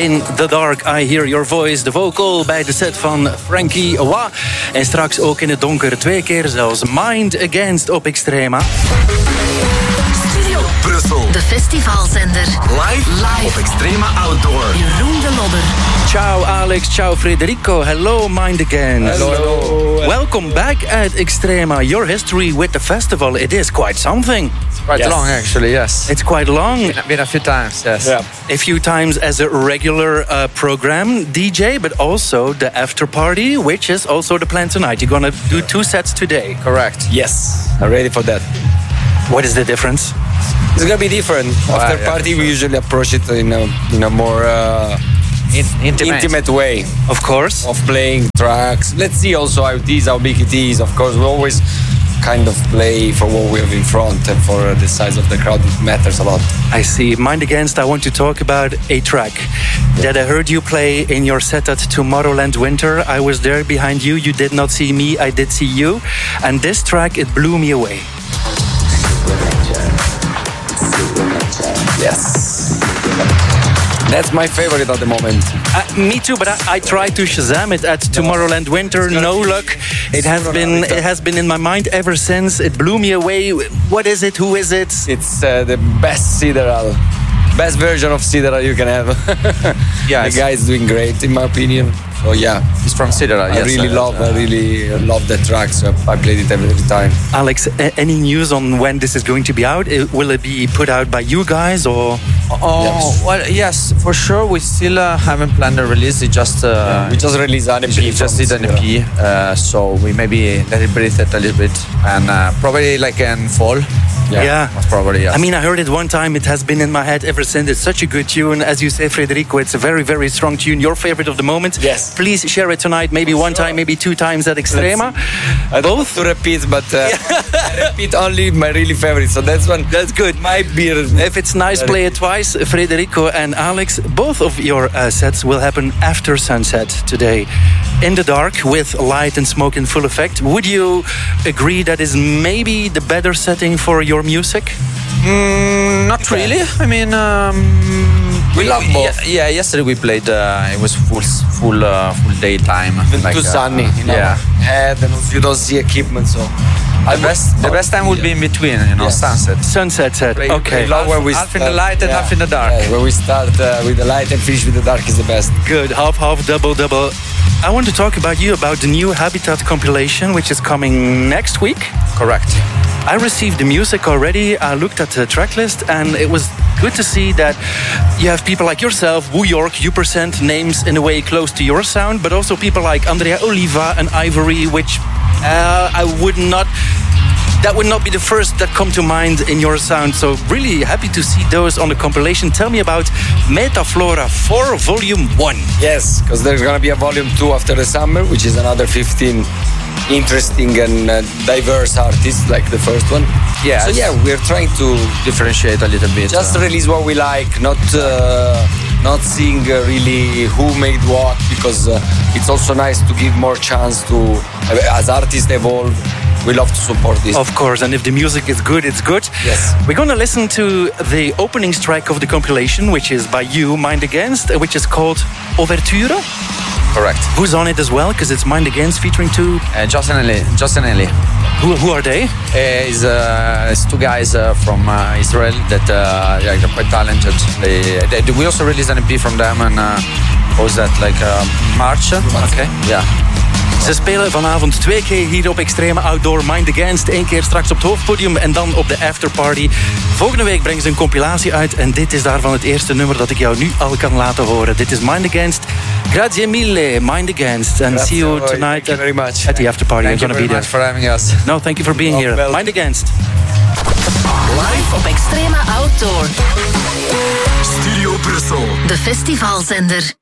In the Dark, I Hear Your Voice. De vocal bij de set van Frankie Wa. En straks ook in het donker 2 keer zelfs Mind Against op Extrema. Studio Brussel. De festivalzender. Live op Extrema Outdoor. Jeroen de Lodder. Ciao Alex, ciao Federico. Hello Mind Against. Hello. Welcome back at Extrema. Your history with the festival, it is quite something. Quite long, actually, yes. It's quite long. Been a few times, yes. Yeah. A few times as a regular program DJ, but also the after party, which is also the plan tonight. You're going to do 2 sets today. Correct. Yes, I'm ready for that. What is the difference? It's gonna be different. After party, we usually approach it in a more intimate way. Of course. Of playing tracks. Let's see also how it is, how big it is. Of course, we always kind of play for what we have in front, and for the size of the crowd, it matters a lot. I see. Mind Against, I want to talk about a track that I heard you play in your set at Tomorrowland Winter. I was there behind you. You did not see me. I did see you. And this track, it blew me away. Yes. That's my favorite at the moment. Me too, but I tried to Shazam it at Tomorrowland Winter. No luck. It has been in my mind ever since. It blew me away. What is it? Who is it? It's the best Sideral. Best version of Sideral you can have. Yeah, the guy is doing great, in my opinion. So yeah, he's from Sideral. I really love that track. So I played it every time. Alex, any news on when this is going to be out? Will it be put out by you guys or? Yes. Well, yes, for sure. We still haven't planned a release. We just released an EP. We just did an EP, so we maybe let it breathe it a little bit, and probably like in fall. Yeah. Probably. Yes. I mean, I heard it one time. It has been in my head ever since. It's such a good tune, as you say, Federico. It's a very, very strong tune. Your favorite of the moment. Yes. Please share it tonight. Maybe one time, maybe 2 times at Extrema. I don't want to repeat, but I repeat only my really favorite. So that's one. That's good. My beer. If it's nice, play it twice. Federico and Alex, both of your sets will happen after sunset today. In the dark with light and smoke in full effect. Would you agree that is maybe the better setting for your music? Not really. I mean, we love both. Yeah, yesterday we played. It was full daytime. Like, too sunny. Yeah. And you don't see equipment, so. The best time would be in between, sunset. Sunset set, okay. Half in the light and half in the dark. Yeah, where we start with the light and finish with the dark is the best. Good, half, double. I want to talk about the new Habitat compilation, which is coming next week. Correct. I received the music already. I looked at the track list, and it was good to see that you have people like yourself, Woo York, you present names in a way close to your sound, but also people like Andrea Oliva and Ivory, which that would not be the first that come to mind in your sound. So really happy to see those on the compilation. Tell me about Metaflora 4 Volume 1. Yes, because there's going to be a Volume 2 after the summer, which is another 15 interesting and diverse artists like the first one. Yeah. So yeah, we're trying to differentiate a little bit. Just release what we like, not seeing really who made what, because it's also nice to give more chance to, as artists evolve. We love to support this. Of course, and if the music is good, it's good. Yes. We're going to listen to the opening track of the compilation, which is by you, Mind Against, which is called Overture. Correct. Who's on it as well? Because it's Mind Against featuring 2... Justin Ellie. Who are they? It's 2 guys from Israel that they're quite talented. We also released an EP from them, and what was that, like March? Okay. Yeah. Ze spelen vanavond 2 keer hier op Extrema Outdoor, Mind Against. 1 keer straks op het hoofdpodium en dan op de afterparty. Volgende week brengen ze een compilatie uit. En dit is daarvan het eerste nummer dat ik jou nu al kan laten horen. Dit is Mind Against. Grazie mille, Mind Against. And see you tonight at the afterparty. Thank you very much for having us. No, thank you for being here. Well. Mind Against. Live op Extrema Outdoor. Studio Brussel. De festivalzender.